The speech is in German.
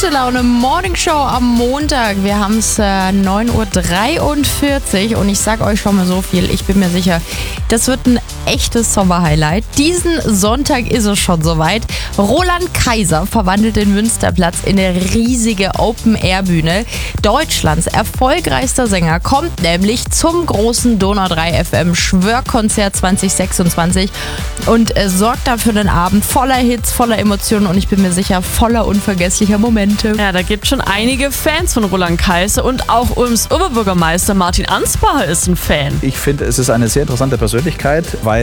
Gute Laune Morning Show am Montag. Wir haben es 9:43 Uhr und ich sag euch schon mal so viel. Ich bin mir sicher, das wird ein echtes Sommerhighlight. Diesen Sonntag ist es schon soweit. Roland Kaiser verwandelt den Münsterplatz in eine riesige Open-Air-Bühne. Deutschlands erfolgreichster Sänger kommt nämlich zum großen Donau 3 FM Schwörkonzert 2026 und sorgt dafür einen Abend voller Hits, voller Emotionen und ich bin mir sicher, voller unvergesslicher Momente. Ja, da gibt schon einige Fans von Roland Kaiser und auch Ulms Oberbürgermeister Martin Ansbacher ist ein Fan. Ich finde, es ist eine sehr interessante Persönlichkeit, weil